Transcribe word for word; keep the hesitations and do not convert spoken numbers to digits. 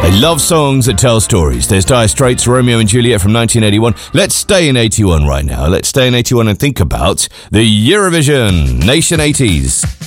I love songs that tell stories. There's Dire Straits, Romeo and Juliet from nineteen eighty-one. Let's stay in eighty-one right now. Let's stay in eighty-one and think about the Eurovision Nation eighties.